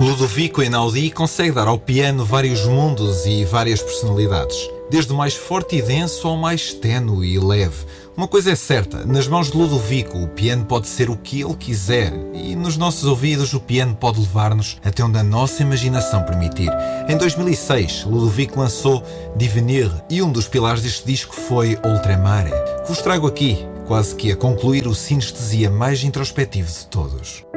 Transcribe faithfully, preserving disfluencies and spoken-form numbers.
Ludovico Einaudi consegue dar ao piano vários mundos e várias personalidades, desde o mais forte e denso ao mais ténue e leve. Uma coisa é certa, nas mãos de Ludovico o piano pode ser o que ele quiser e nos nossos ouvidos o piano pode levar-nos até onde a nossa imaginação permitir. Em dois mil e seis, Ludovico lançou Divenir e um dos pilares deste disco foi Oltremare. Vos trago aqui, quase que a concluir o sinestesia mais introspectivo de todos.